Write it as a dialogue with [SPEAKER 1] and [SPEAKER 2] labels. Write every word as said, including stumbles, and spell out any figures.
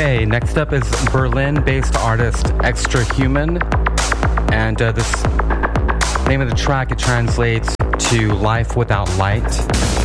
[SPEAKER 1] Okay, next up is Berlin-based artist Extra Human, and uh, this name of the track, it translates to Life Without Light.